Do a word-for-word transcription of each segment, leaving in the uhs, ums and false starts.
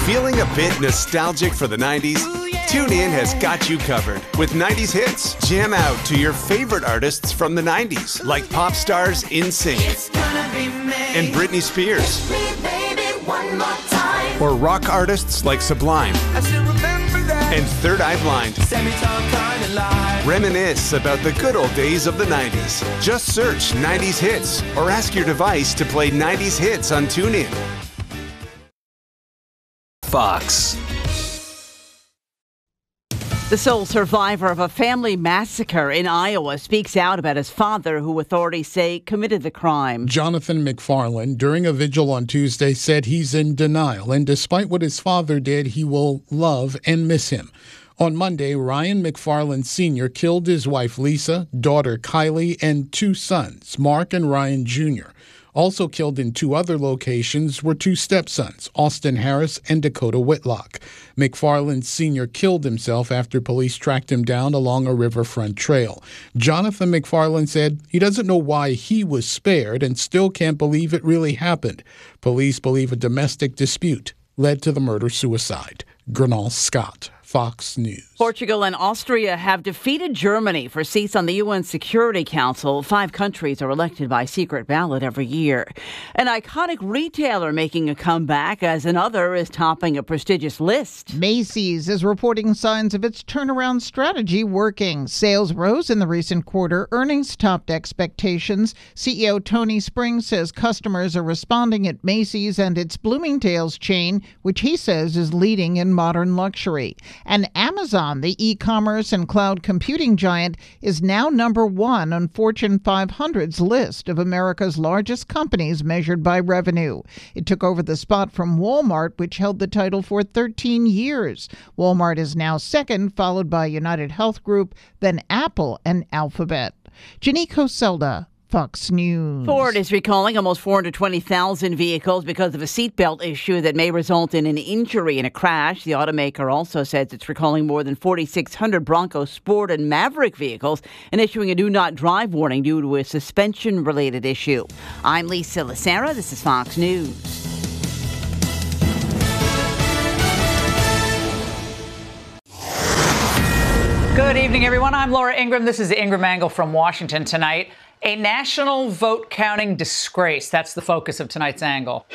Feeling a bit nostalgic for the nineties? TuneIn has got you covered with nineties hits. Jam out to your favorite artists from the nineties, like pop stars NSYNC and Britney Spears. Or rock artists like Sublime and Third Eye Blind. Reminisce about the good old days of the nineties. Just search nineties hits or ask your device to play nineties hits on TuneIn. Fox. The sole survivor of a family massacre in Iowa speaks out about his father, who authorities say committed the crime. Jonathan McFarland, during a vigil on Tuesday, said he's in denial, and despite what his father did, he will love and miss him. On Monday, Ryan McFarland Senior killed his wife Lisa, daughter Kylie, and two sons, Mark and Ryan Junior Also killed in two other locations were two stepsons, Austin Harris and Dakota Whitlock. McFarland Senior killed himself after police tracked him down along a riverfront trail. Jonathan McFarland said he doesn't know why he was spared and still can't believe it really happened. Police believe a domestic dispute led to the murder-suicide. Gernal Scott, Fox News. Portugal and Austria have defeated Germany for seats on the U N Security Council. Five countries are elected by secret ballot every year. An iconic retailer making a comeback as another is topping a prestigious list. Macy's is reporting signs of its turnaround strategy working. Sales rose in the recent quarter. Earnings topped expectations. C E O Tony Springs says customers are responding at Macy's and its Bloomingdale's chain, which he says is leading in modern luxury. And Amazon, the e-commerce and cloud computing giant, is now number one on Fortune five hundred's list of America's largest companies measured by revenue. It took over the spot from Walmart, which held the title for thirteen years. Walmart is now second, followed by United Health Group, then Apple and Alphabet. Janiko Selda, Fox News. Ford is recalling almost four hundred twenty thousand vehicles because of a seatbelt issue that may result in an injury in a crash. The automaker also says it's recalling more than forty-six hundred Bronco Sport and Maverick vehicles and issuing a do not drive warning due to a suspension-related issue. I'm Lisa Lacera. This is Fox News. Good evening, everyone. I'm Laura Ingram. This is the Ingram Angle from Washington tonight. A national vote counting disgrace. That's the focus of tonight's angle.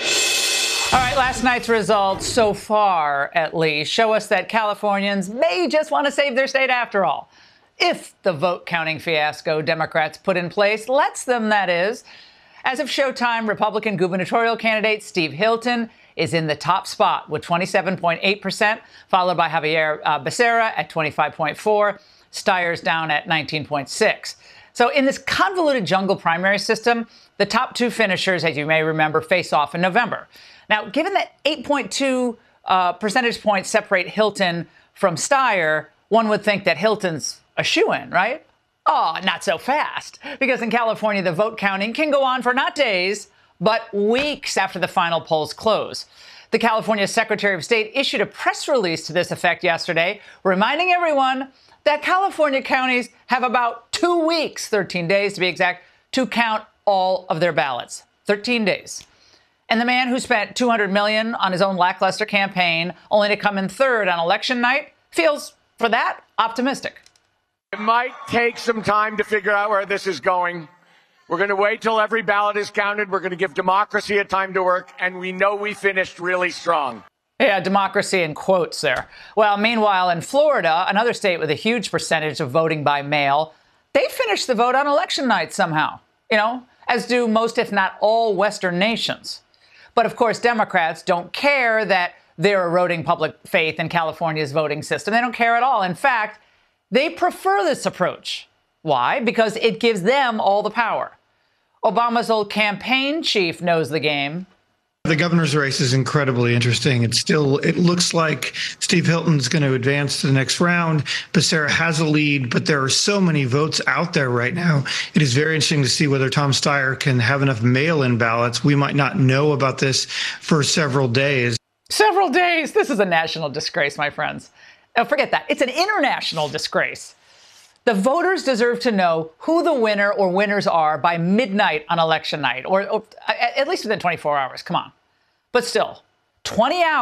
All right, last night's results, so far at least, show us that Californians may just want to save their state after all. If the vote counting fiasco Democrats put in place lets them, that is. As of Showtime, Republican gubernatorial candidate Steve Hilton is in the top spot with twenty-seven point eight percent, followed by Javier uh, Becerra at twenty-five point four, Steyer's down at nineteen point six. So in this convoluted jungle primary system, the top two finishers, as you may remember, face off in November. Now, given that eight point two uh, percentage points separate Hilton from Steyer, one would think that Hilton's a shoo-in, right? Oh, not so fast. Because in California, the vote counting can go on for not days, but weeks after the final polls close. The California Secretary of State issued a press release to this effect yesterday, reminding everyone that California counties have about two weeks, thirteen days to be exact, to count all of their ballots. thirteen days. And the man who spent two hundred million dollars on his own lackluster campaign, only to come in third on election night, feels, for that, optimistic. It might take some time to figure out where this is going. We're going to wait till every ballot is counted. We're going to give democracy a time to work, and we know we finished really strong. Yeah, democracy in quotes there. Well, meanwhile, in Florida, another state with a huge percentage of voting by mail, they finished the vote on election night somehow, you know, as do most, if not all, Western nations. But of course, Democrats don't care that they're eroding public faith in California's voting system. They don't care at all. In fact, they prefer this approach. Why? Because it gives them all the power. Obama's old campaign chief knows the game. The governor's race is incredibly interesting. It's still, it looks like Steve Hilton's going to advance to the next round. Becerra has a lead, but there are so many votes out there right now. It is very interesting to see whether Tom Steyer can have enough mail-in ballots. We might not know about this for several days. Several days? This is a national disgrace, my friends. Oh, forget that. It's an international disgrace. The voters deserve to know who the winner or winners are by midnight on election night, or, or at least within twenty-four hours. Come on. But still, twenty hours.